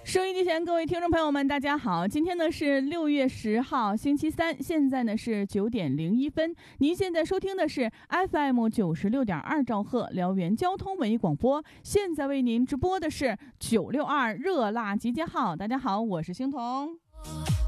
收音机前各位听众朋友们大家好，今天呢是6月10号星期三，现在呢是9点01分，您现在收听的是 FM 96.2兆赫辽源交通文艺广播，现在为您直播的是962热辣集结号。大家好，我是星彤。